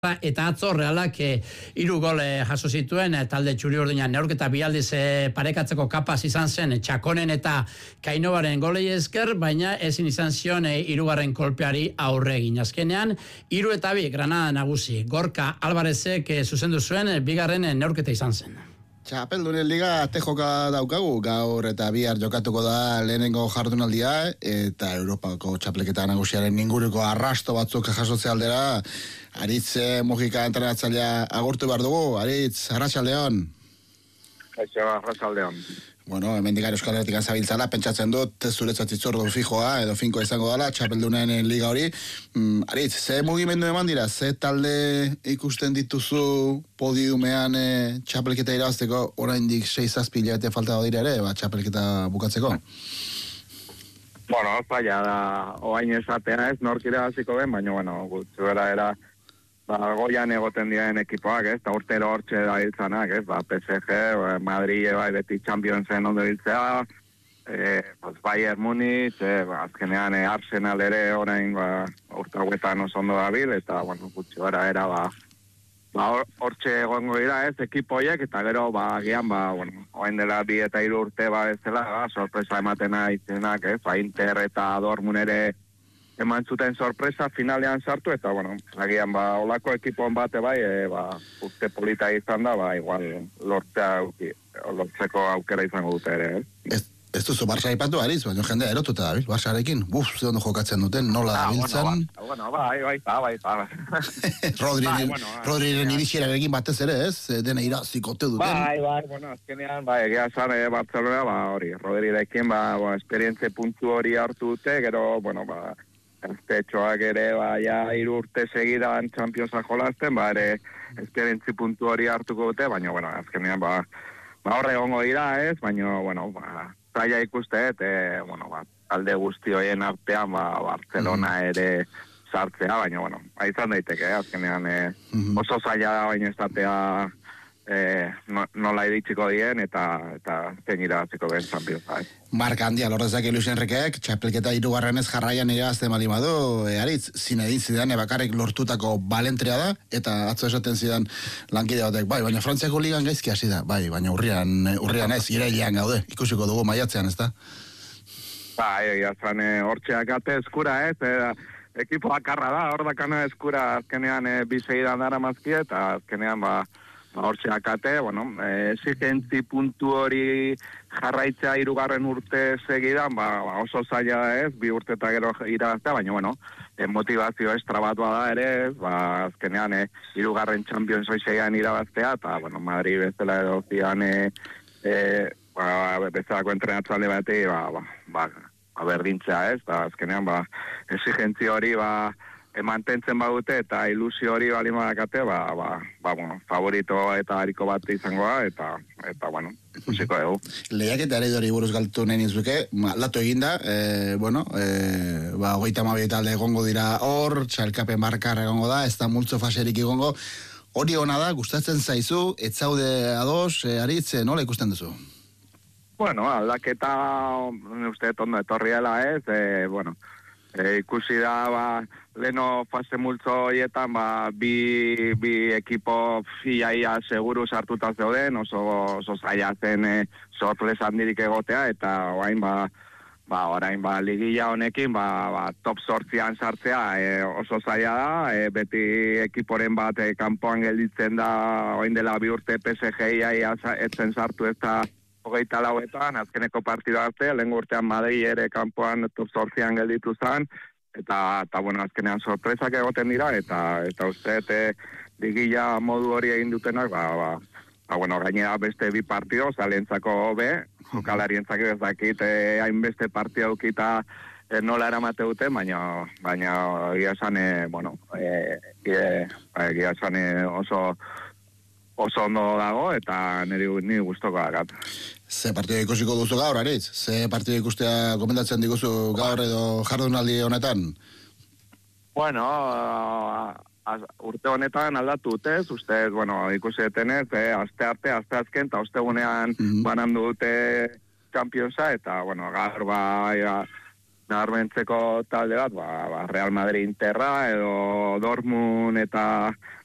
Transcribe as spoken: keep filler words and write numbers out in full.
eta atzo Realak hiru gol jaso zituen talde txuri-urdinak neurketa bi aldiz parekatzeko kapaz izan zen Txakonen eta Kainovaren golei esker, baina ezin izan zion hirugarren kolpeari aurre egin. Azkenean hiru eta bi Granada nagusi. Gorka Alvarezek zuzendu zuen bigarren neurketa izan zen. Txapeldunen liga tejoka daukagu, gaur eta bihar jokatuko da lehenengo jardunaldia eta Europako txapelketa nagusiaren inguruko arrasto batzuk jasotzea aldera. Aritz Mujika entrenatzailea agurtu behar dugu. Aritz, arratsaldeon. Kaixo, arratsaldeon. Bueno, hemendik Euskal Herritik zabiltzala, pentsatzen dut zuretzat itzordu fijoa edo finko izango dela txapeldunen liga hori. Mm, Aritz, ze mugimendu eman dira? Ze talde ikusten dituzu podiumean e, txapelketa irabazteko, oraindik sei zazpi hilabete falta dira ere, ba, txapelketa bukatzeko? Bueno, zaila da, oain esatea ez, nork irabaziko ben, baina, bueno, gutxuera era, ba, goian egoten diren ekipoak, ez, eta urtero hortxe da hiltzanak, ez, ba, P S G, Madrid, bai, beti Championsen ondo hiltzea, e, pues, Bayern Munich, e, ba, azkenean e, Arsenal ere orain, ba, urte hauetan oso ondo dabil, eta, bueno, gutxuera era, ba, ba, hortxe egongo dira, ez, ekipo horiek, eta gero, ba, gian, ba, bueno, oain dela bi eta hiru urte, ba, bezala, ba, sorpresa ematena itzenak, ez, ba, Inter eta Dortmund ere eman zuten sorpresa finalean sartu, eta, bueno, agian, ba, olako ekipon bate bai, e, ba, urte polita izan da, ba, igual, lortzea, lortzeko aukera izango dute ere, eh? Ez, ez duzu Barça ipatu, Aritz, baina jendea erotuta dabil, Barçarekin, buf, ze ondo jokatzen duten, nola ah, dabiltzan. Bueno, ba, bueno, bai, bai, bai, bai, Rodriren, bai, bueno, Rodriren irixierarekin batez ere, ez? Dena irazikote duten. Bai, bai, bueno, azkenean, bai, egia zan, e, Barcelona, ba, hori, Rodrirekin, ba, ba, esperientze puntu hori hartu dute, gero, bueno, ba, Aztetxoak ere, ba, ja, hiru urte segidan Championsa jolasten, ba, ere, esperientzi puntu hori hartuko dute, baina, bueno, azkenean, ba, ba, horre egongo dira, ez, baina, bueno, ba, zaila ikuste, e, bueno, ba, talde guzti horien artean, ba, Barcelona ere sartzea, baina, bueno, ba, izan daiteke, azkenean, e, oso zaila da, baina estatea, E, no, nola iritsiko dien eta eta zen irabaziko ben Championsa. Marka handia lortzak Luis Enriquek, txapelketa hirugarrenez jarraian irabazten bali badu, e, Aritz, Zinedine Zidane bakarrik lortutako balentria da, eta atzo esaten zidan lankide batek, bai, baina Frantziako ligan gaizki hasi da, bai, baina urrian, urrian ez, irailean gaude, ikusiko dugu maiatzean, ez da? Bai, egia zan, hortxeak ate eskura, ez, e, ekipo bakarra da, hor dakana eskura, azkenean e, bi segidan dara mazkie, eta azkenean, ba, Ba, hortxeak ate, bueno, exigentzi puntu hori jarraitzea hirugarren urte segidan, ba, ba oso zaila da ez, bi urte eta gero irabaztea, baina, bueno, e, motivazio estra bat da ere ez, ba, azkenean, e, hirugarren Champions segidan irabaztea, eta, bueno, Madrid bezala edo zian, e, e, ba, bezalako entrenatzalde bati, ba, ba, ba, ba, berdintzea ez, eta azkenean, ba, exigentzi hori, ba, E, mantentzen badute eta ilusio hori bali madakate, ba, ba, ba, bueno, favorito eta hariko bat izangoa, eta, eta bueno, ikusiko dugu. Lehiak eta ere dori buruz galtu nahi nizuke, aldatu eginda, e, bueno, e, ba, hogeita hamabi talde egongo dira hor, txalkapen markar egongo da, ez da multzo faserik egongo, hori ona da, gustatzen zaizu, ez zaude ados, e, Aritz, nola ikusten duzu? Bueno, aldaketa, uste, tondo etorriela ez, e, bueno, E, ikusi da, ba, leno fase multzo horietan, ba, bi, bi ekipo fiaia seguru sartuta zeuden, oso, oso zaila zen e, sorpresa handirik egotea, eta orain, ba, ba, orain, ba, ligilla honekin, ba, ba, top sortzian sartzea e, oso zaila da, e, beti ekiporen bat e, kanpoan gelditzen da, orain dela bi urte P S G ia etzen sartu ez da, hogeita lauetan, azkeneko partida arte, lehen urtean Madrid ere kanpoan top zortzian gelditu zen, eta, eta bueno, azkenean sorpresak egoten dira, eta eta uste, e, digila modu hori egin dutenak, ba, ba, ba bueno, gainera beste bi partido, zalentzako hobe, jokalarientzak ez dakit, e, hainbeste partida dukita e, nola eramate dute, baina, baina egia esan, e, bueno, e, e, egia esan e, oso, oso ondo dago, eta niri, niri guztoko dakat. Ze partido ikusiko duzu gaur, Aritz? Ze partido ikustea komentatzen diguzu gaur edo jardunaldi honetan? Bueno, az, urte honetan aldatu dutez, ustez, bueno, ikusi detenez, eh, aste arte, aste azken, eta ostegunean mm-hmm. banandu dute Championsa, eta, bueno, gaur ba, ja, nabarmentzeko talde bat, ba, ba, Real Madrid Interra, edo Dortmund eta